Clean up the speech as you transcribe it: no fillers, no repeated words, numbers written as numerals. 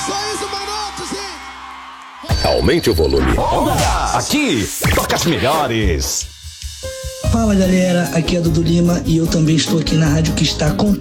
Aumente o volume. Aqui toca as melhores. Fala galera, aqui é Dudu Lima e eu também estou aqui na rádio que está com